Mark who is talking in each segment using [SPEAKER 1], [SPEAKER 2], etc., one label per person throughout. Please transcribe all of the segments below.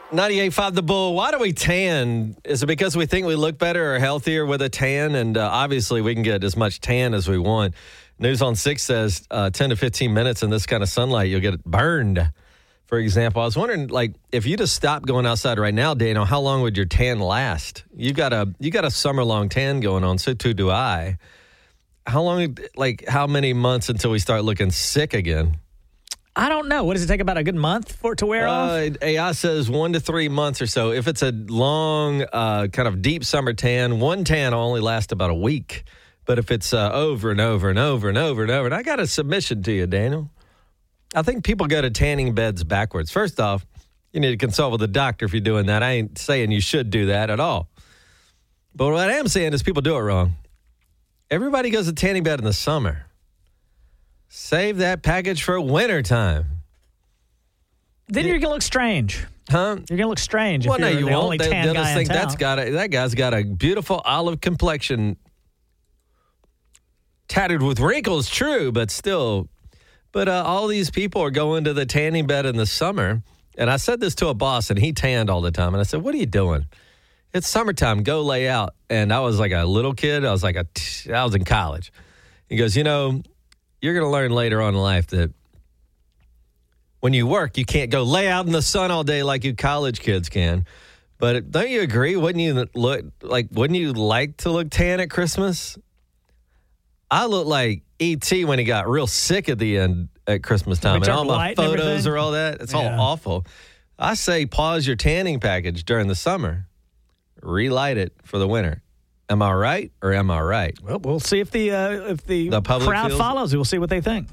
[SPEAKER 1] 98.5 The Bull. Why do we tan? Is it because we think we look better or healthier with a tan? And obviously, we can get as much tan as we want. News on 6 says 10 to 15 minutes in this kind of sunlight, you'll get burned. For example, I was wondering, like, if you just stopped going outside right now, Daniel, how long would your tan last? You got a summer-long tan going on, so too do I. How long, like, how many months until we start looking sick again?
[SPEAKER 2] I don't know. What does it take, about a good month for it to wear off?
[SPEAKER 1] AI says 1 to 3 months or so. If it's a long, kind of deep summer tan, one tan will only last about a week. But if it's over and over and over and over and over, and I got a submission to you, Daniel. I think people go to tanning beds backwards. First off, you need to consult with a doctor if you're doing that. I ain't saying you should do that at all. But what I am saying is people do it wrong. Everybody goes to tanning bed in the summer. Save that package for winter time.
[SPEAKER 2] Then you're going to look strange.
[SPEAKER 1] Huh?
[SPEAKER 2] You're going to look strange
[SPEAKER 1] Well,
[SPEAKER 2] if
[SPEAKER 1] no,
[SPEAKER 2] you're
[SPEAKER 1] you
[SPEAKER 2] the
[SPEAKER 1] won't.
[SPEAKER 2] only tan
[SPEAKER 1] They'll
[SPEAKER 2] guy
[SPEAKER 1] just
[SPEAKER 2] in
[SPEAKER 1] think
[SPEAKER 2] town.
[SPEAKER 1] that guy's got a beautiful olive complexion. Tattered with wrinkles, true, but still. But all these people are going to the tanning bed in the summer. And I said this to a boss, and he tanned all the time. And I said, what are you doing? It's summertime. Go lay out. And I was like a little kid. I was in college. He goes, you're going to learn later on in life that when you work, you can't go lay out in the sun all day like you college kids can. But don't you agree? Wouldn't you like to look tan at Christmas? I look like E.T. when he got real sick at the end at Christmas time. And all my photos are all that. It's all awful. I say pause your tanning package during the summer. Relight it for the winter. Am I right or am I right?
[SPEAKER 2] Well, we'll see if the crowd follows. We'll see what they think.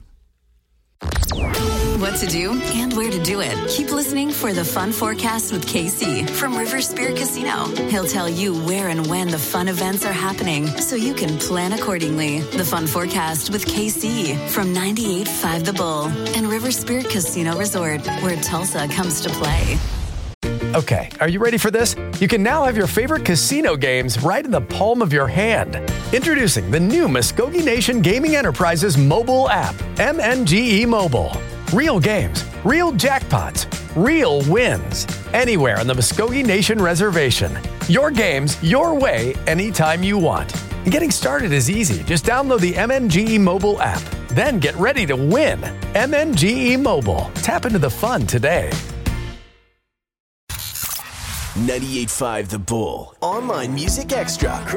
[SPEAKER 3] What to do and where to do it. Keep listening for the Fun Forecast with KC from River Spirit Casino. He'll tell you where and when the fun events are happening so you can plan accordingly. The Fun Forecast with KC from 98.5 The Bull and River Spirit Casino Resort, where Tulsa comes to play.
[SPEAKER 4] Okay, are you ready for this? You can now have your favorite casino games right in the palm of your hand. Introducing the new Muskogee Nation Gaming Enterprises mobile app, MNGE Mobile. Real games, real jackpots, real wins. Anywhere on the Muskogee Nation Reservation. Your games, your way, anytime you want. And getting started is easy. Just download the MNGE Mobile app. Then get ready to win. MNGE Mobile. Tap into the fun today.
[SPEAKER 5] 98.5 The Bull. Online Music Extra.